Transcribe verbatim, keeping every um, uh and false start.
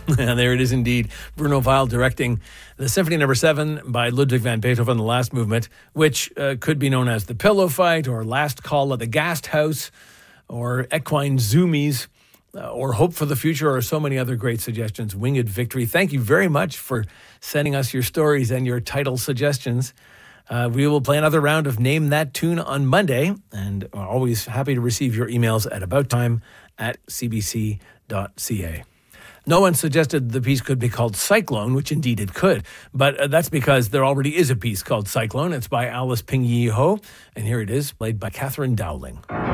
And there it is indeed. Bruno Weil directing the Symphony Number Seven by Ludwig van Beethoven, the last movement, which uh, could be known as The Pillow Fight, or Last Call at the Gasthaus, or Equine Zoomies, uh, or Hope for the Future, or so many other great suggestions. Winged Victory. Thank you very much for sending us your stories and your title suggestions. Uh, we will play another round of Name That Tune on Monday, and are always happy to receive your emails at abouttime at c b c dot c a. No one suggested the piece could be called Cyclone, which indeed it could. But uh, that's because there already is a piece called Cyclone. It's by Alice Ping Yee Ho. And here it is, played by Catherine Dowling.